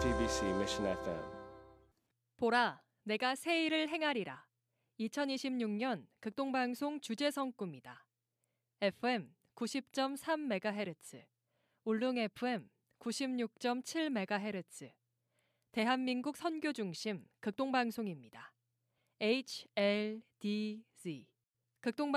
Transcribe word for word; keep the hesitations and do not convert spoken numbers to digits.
씨비씨 Mission 에프엠. 보라, 내가 새 일을 행하리라. 이천이십육 년 극동방송 주제성 꿈이다. 에프엠 구십 점 삼 메가헤르츠, 울릉 에프엠 구십육 점 칠 메가헤르츠, 대한민국 선교 중심 극동방송입니다. 에이치엘디지 극동방송